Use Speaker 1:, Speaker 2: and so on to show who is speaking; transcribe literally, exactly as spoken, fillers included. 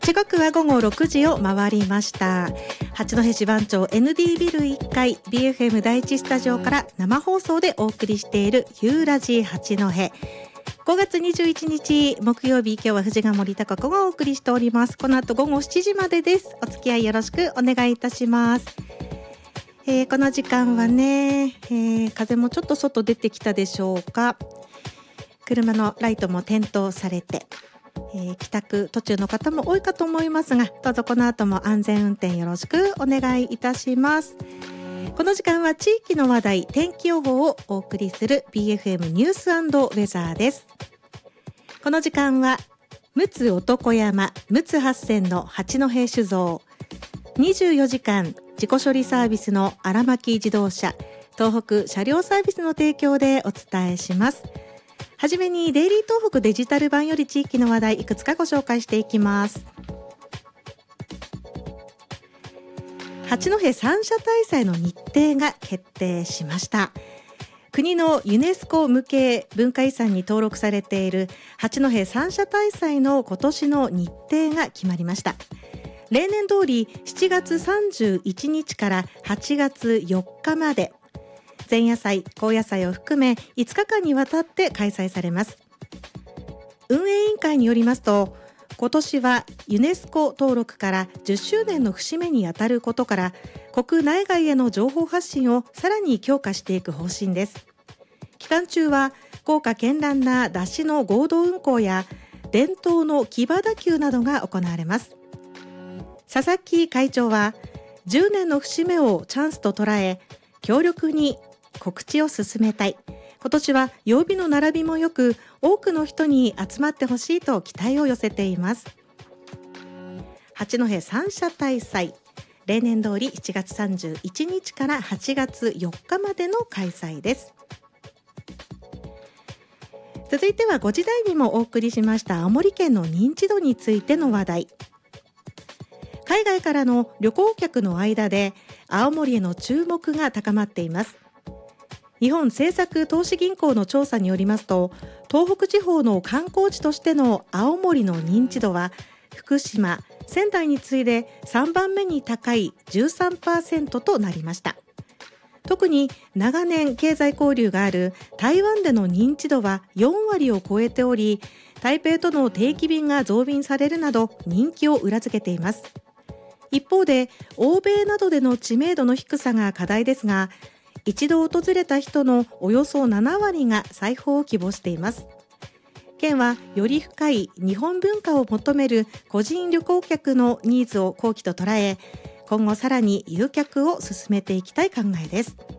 Speaker 1: 時刻は午後ろくじを回りました。八戸市番町 エヌディー ビルいっかい ビーエフエム 第一スタジオから生放送でお送りしているユーラジ八戸。ごがつにじゅういちにち木曜日、今日は藤ヶ森貴子がお送りしております。この後午後しちじまでです。お付き合いよろしくお願いいたします。えー、この時間はね、えー、風もちょっと外出てきたでしょうか。車のライトも点灯されて、えー、帰宅途中の方も多いかと思いますが、どうぞこの後も安全運転よろしくお願いいたします。この時間は地域の話題、天気予報をお送りする ビーエフエム ニュース&ウェザーです。この時間は陸奥男山陸奥八泉の八戸酒造、にじゅうよじかん自己処理サービスの荒牧自動車、東北車両サービスの提供でお伝えします。はじめにデイリー東北デジタル版より地域の話題いくつかご紹介していきます。八戸三社大祭の日程が決定しました。国のユネスコ無形文化遺産に登録されている八戸三社大祭の今年の日程が決まりました。例年通りしちがつさんじゅういちにちからはちがつよっかまで、前夜祭後夜祭を含めいつかかんにわたって開催されます。運営委員会によりますと、今年はユネスコ登録からじゅっしゅうねんの節目にあたることから、国内外への情報発信をさらに強化していく方針です。期間中は豪華絢爛な山車の合同運行や伝統の騎馬打球などが行われます。佐々木会長は、じゅうねんの節目をチャンスと捉え、強力に告知を進めたい。今年は曜日の並びもよく、多くの人に集まってほしいと期待を寄せています。八戸三社大祭、例年通りしちがつさんじゅういちにちからはちがつよっかまでの開催です。続いてはごじ台にもお送りしました青森県の認知度についての話題。海外からの旅行客の間で青森への注目が高まっています。日本政策投資銀行の調査によりますと、東北地方の観光地としての青森の認知度は福島、仙台に次いでさんばんめに高い じゅうさんパーセント となりました。特に長年経済交流がある台湾での認知度はよんわりを超えており、台北との定期便が増便されるなど人気を裏付けています。一方で欧米などでの知名度の低さが課題ですが、一度訪れた人のおよそななわりが再訪を希望しています。県はより深い日本文化を求める個人旅行客のニーズを好機と捉え、今後さらに誘客を進めていきたい考えです。